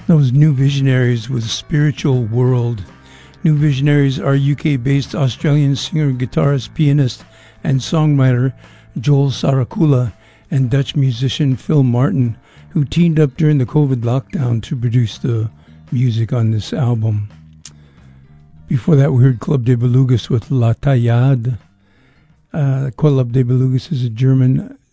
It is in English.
Those New Visionaries with Spiritual World. New Visionaries are UK-based Australian singer, guitarist, pianist, and songwriter Joel Saracula and Dutch musician Phil Martin, who teamed up during the COVID lockdown to produce the music on this album. Before that, we heard Club de Belugas with La Taillade. Club de Belugas is a German